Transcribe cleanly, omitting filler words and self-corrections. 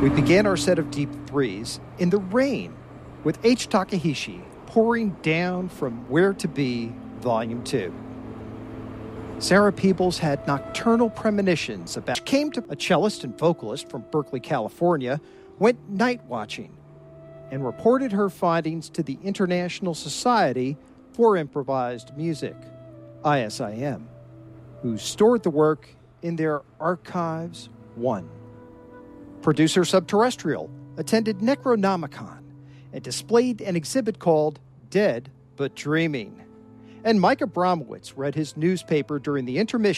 We began our set of deep threes in the rain with H. Takahashi pouring down from Where to Be, Volume 2. Sarah Peebles had nocturnal premonitions about... She came to a cellist and vocalist from Berkeley, California, went night watching, and reported her findings to the International Society for Improvised Music, ISIM, who stored the work in their Archives 1. Producer Subterrestrial attended Necronomicon and displayed an exhibit called Dead But Dreaming. And Mike Abramowitz read his newspaper during the intermission